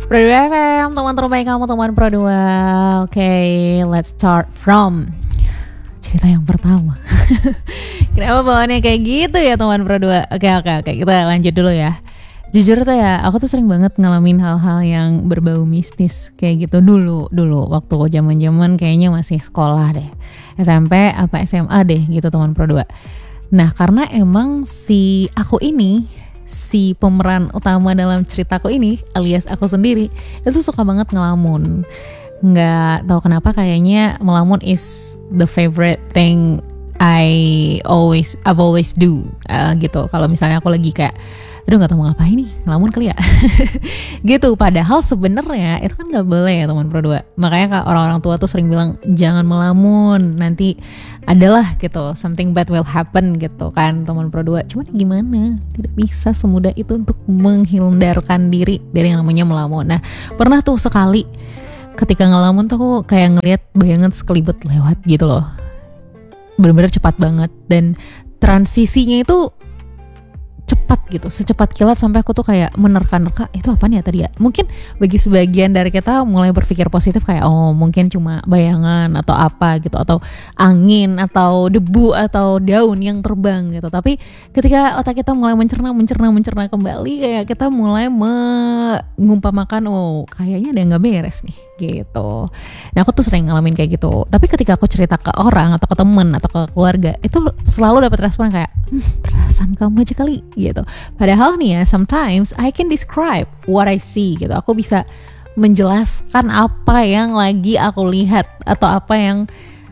Pro 2 FM, teman terbaik kamu, teman Pro 2. Oke, let's start from cerita yang pertama. Kenapa bawaannya kayak gitu ya teman Pro 2? Oke, kita lanjut dulu ya. Jujur tuh ya, aku tuh sering banget ngalamin hal-hal yang berbau mistis kayak gitu dulu waktu zaman kayaknya masih sekolah deh, SMP apa SMA deh gitu teman Pro 2. Nah, karena emang si pemeran utama dalam ceritaku ini alias aku sendiri itu suka banget ngelamun. Nggak tahu kenapa, kayaknya melamun is the favorite thing I've always do gitu. Kalau misalnya aku lagi kayak aduh nggak tahu mau ngapain nih, ngelamun kali ya. Gitu. Padahal sebenarnya itu kan nggak boleh ya teman Pro 2. Makanya orang-orang tua tuh sering bilang jangan melamun, nanti adalah gitu something bad will happen gitu kan teman Pro 2. Cuman gimana, tidak bisa semudah itu untuk menghindarkan diri dari yang namanya melamun. Nah, pernah tuh sekali ketika ngelamun tuh aku kayak ngelihat bayangan sekelibet lewat gitu loh. Bener-bener cepat banget dan transisinya itu cepat gitu, secepat kilat sampai aku tuh kayak menerka-nerka itu apa nih ya tadi ya. Mungkin bagi sebagian dari kita mulai berpikir positif kayak oh mungkin cuma bayangan atau apa gitu, atau angin atau debu atau daun yang terbang gitu. Tapi ketika otak kita mulai mencerna kembali, kayak kita mulai mengumpamakan oh kayaknya ada yang nggak beres nih gitu. Nah, aku tuh sering ngalamin kayak gitu. Tapi ketika aku cerita ke orang atau ke temen atau ke keluarga, itu selalu dapat respon kayak perasaan kamu aja kali gitu. Padahal nih ya, sometimes I can describe what I see gitu. Aku bisa menjelaskan apa yang lagi aku lihat atau apa yang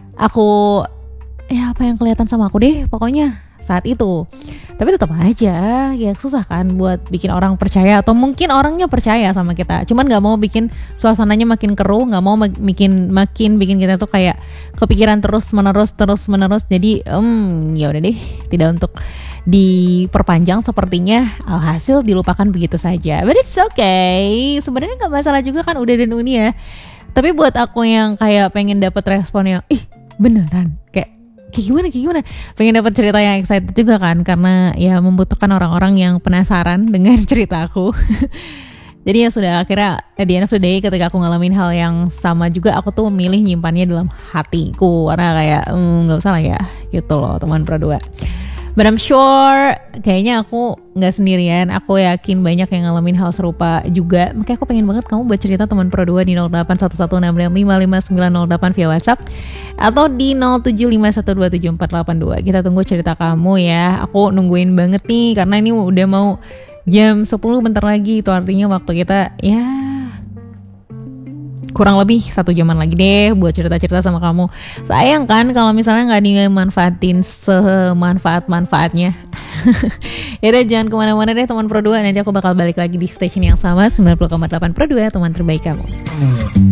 kelihatan sama aku deh pokoknya saat itu. Tapi tetap aja ya susah kan buat bikin orang percaya, atau mungkin orangnya percaya sama kita, cuman nggak mau bikin suasananya makin keruh, nggak mau makin bikin kita tuh kayak kepikiran terus menerus. Jadi ya udah deh, tidak untuk diperpanjang sepertinya, alhasil dilupakan begitu saja. But it's okay, sebenarnya nggak masalah juga kan, udah dan uni ya. Tapi buat aku yang kayak pengen dapat respon yang beneran kayak gimana, pengen dapat cerita yang excited juga kan, karena ya membutuhkan orang-orang yang penasaran dengan cerita aku. Jadi ya sudah, akhirnya at the end of the day ketika aku ngalamin hal yang sama juga, aku tuh memilih nyimpannya dalam hatiku karena kayak nggak usah lah ya gitu loh teman Pro 2. But I'm sure kayaknya aku gak sendirian. Aku yakin banyak yang ngalamin hal serupa juga. Makanya aku pengen banget kamu buat cerita teman Pro 2 di 081165550908 via WhatsApp atau di 0751274482. Kita tunggu cerita kamu ya. Aku nungguin banget nih karena ini udah mau jam 10 bentar lagi. Itu artinya waktu kita ya kurang lebih 1 jaman lagi deh buat cerita-cerita sama kamu. Sayang kan kalau misalnya gak dimanfaatin semanfaat-manfaatnya. Yaudah, jangan kemana-mana deh teman Pro 2. Nanti aku bakal balik lagi di station yang sama 90,8 Pro 2, teman terbaik kamu.